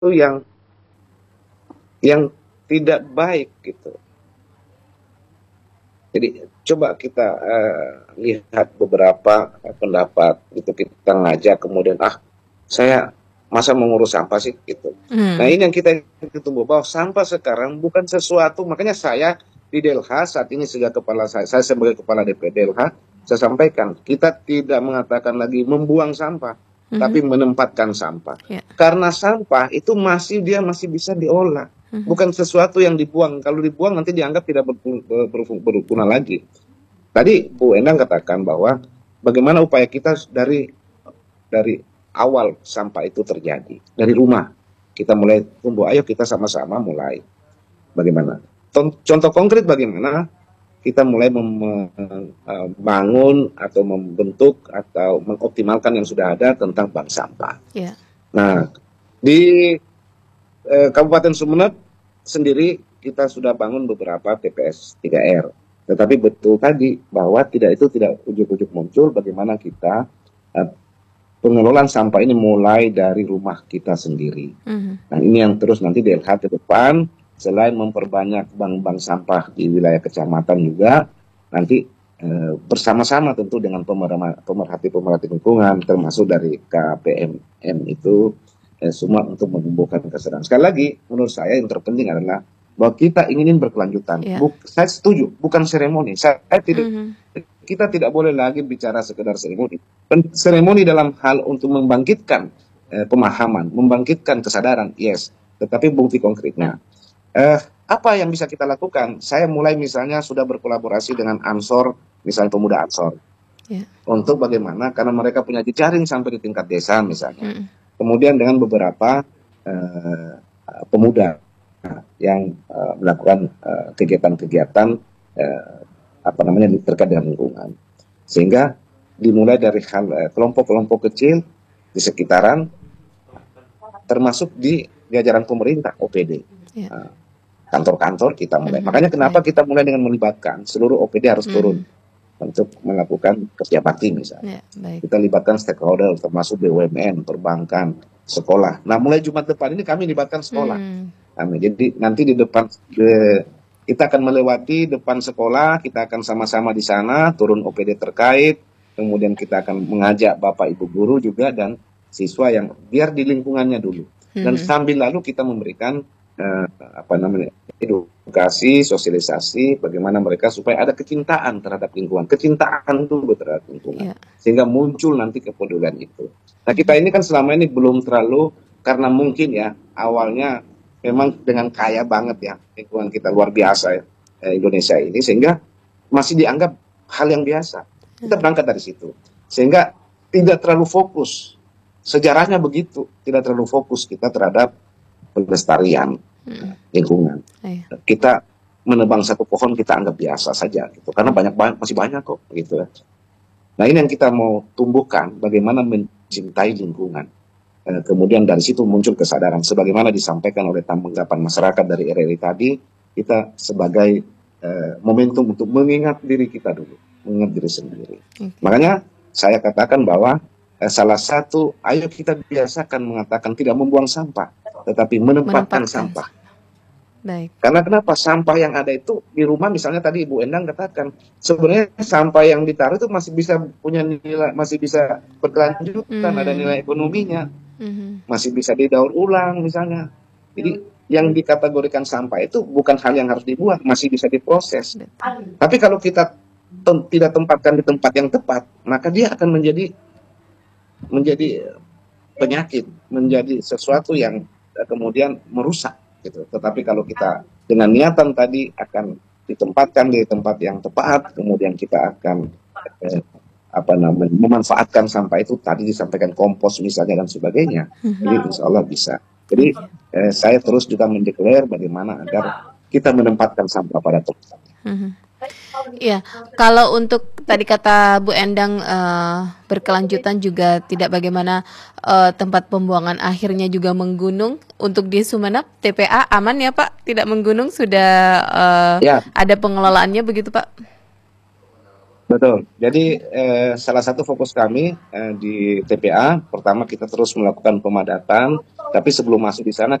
yang tidak baik gitu. Jadi coba kita lihat beberapa pendapat gitu, kita ngajak kemudian saya masa mengurus sampah sih gitu. Nah ini yang kita tumbuh bahwa sampah sekarang bukan sesuatu, makanya saya di DLH saat ini saya sebagai kepala DPD DLH, saya sampaikan kita tidak mengatakan lagi membuang sampah, tapi menempatkan sampah. Karena sampah itu masih bisa diolah. Bukan sesuatu yang dibuang. Kalau dibuang nanti dianggap tidak berguna lagi. Tadi Bu Endang katakan bahwa bagaimana upaya kita dari awal sampah itu terjadi. Dari rumah kita mulai tumbuh. Ayo kita sama-sama mulai. Bagaimana? Contoh konkret bagaimana kita mulai membangun atau membentuk atau mengoptimalkan yang sudah ada tentang bank sampah. Nah, di Kabupaten Sumeneb sendiri kita sudah bangun beberapa TPS 3R. Tetapi betul tadi bahwa itu tidak ujuk-ujuk muncul bagaimana kita pengelolaan sampah ini mulai dari rumah kita sendiri. Nah ini yang terus nanti DLH ke depan, selain memperbanyak bank-bank sampah di wilayah kecamatan juga, nanti bersama-sama tentu dengan pemerhati lingkungan, termasuk dari KPMN itu, semua untuk menumbuhkan kesadaran. Sekali lagi, menurut saya yang terpenting adalah bahwa kita ingin berkelanjutan. Saya setuju, bukan seremoni. Kita tidak boleh lagi bicara sekedar seremoni. Seremoni dalam hal untuk membangkitkan pemahaman, membangkitkan kesadaran, yes. Tetapi bukti konkretnya. Apa yang bisa kita lakukan? Saya mulai misalnya sudah berkolaborasi dengan Ansor, misalnya pemuda Ansor. Untuk bagaimana, karena mereka punya jejaring sampai di tingkat desa misalnya. Kemudian dengan beberapa pemuda yang melakukan kegiatan-kegiatan terkait dengan lingkungan, sehingga dimulai dari kelompok-kelompok kecil di sekitaran, termasuk di jajaran pemerintah OPD, kantor-kantor kita mulai. Makanya kenapa kita mulai dengan melibatkan seluruh OPD harus turun untuk melakukan kerja bakti misalnya. Kita libatkan stakeholder termasuk BUMN, perbankan, sekolah. Nah mulai Jumat depan ini kami libatkan sekolah. Jadi nanti di depan kita akan melewati depan sekolah, kita akan sama-sama di sana turun OPD terkait, kemudian kita akan mengajak Bapak Ibu guru juga dan siswa yang biar di lingkungannya dulu. Dan sambil lalu kita memberikan edukasi, sosialisasi bagaimana mereka supaya ada kecintaan terhadap lingkungan, kecintaan dulu terhadap lingkungan, sehingga muncul nanti kepedulian itu. Nah kita ini kan selama ini belum terlalu, karena mungkin ya awalnya memang dengan kaya banget ya lingkungan kita luar biasa ya, Indonesia ini, sehingga masih dianggap hal yang biasa. Kita berangkat dari situ, sehingga tidak terlalu fokus. Sejarahnya begitu, tidak terlalu fokus kita terhadap pelestarian lingkungan. Kita menebang satu pohon kita anggap biasa saja gitu, karena masih banyak kok gitu. Nah ini yang kita mau tumbuhkan, bagaimana mencintai lingkungan. Kemudian dari situ muncul kesadaran, sebagaimana disampaikan oleh tanggapan masyarakat dari RRI tadi, kita sebagai momentum untuk mengingat diri kita dulu, mengingat diri sendiri. Makanya saya katakan bahwa salah satu, ayo kita biasakan mengatakan tidak membuang sampah, tetapi menempatkan sampah. Karena kenapa? Sampah yang ada itu di rumah, misalnya tadi Ibu Endang katakan, sebenarnya sampah yang ditaruh itu masih bisa punya nilai, masih bisa berkelanjutan, ada nilai ekonominya, masih bisa didaur ulang misalnya. Jadi yang dikategorikan sampah itu bukan hal yang harus dibuang, masih bisa diproses. Tapi kalau kita tidak tempatkan di tempat yang tepat, maka dia akan menjadi penyakit, menjadi sesuatu yang kemudian merusak gitu. Tetapi kalau kita dengan niatan tadi akan ditempatkan di tempat yang tepat, kemudian kita akan memanfaatkan sampah itu, tadi disampaikan kompos misalnya dan sebagainya, jadi insya Allah bisa. Jadi saya terus juga mendeklar bagaimana agar kita menempatkan sampah pada tempatnya. Iya, kalau untuk tadi kata Bu Endang berkelanjutan juga tidak, bagaimana tempat pembuangan akhirnya juga menggunung. Untuk di Sumeneb TPA aman ya Pak, tidak menggunung, sudah ada pengelolaannya begitu Pak? Betul. Jadi salah satu fokus kami di TPA, pertama kita terus melakukan pemadatan, tapi sebelum masuk di sana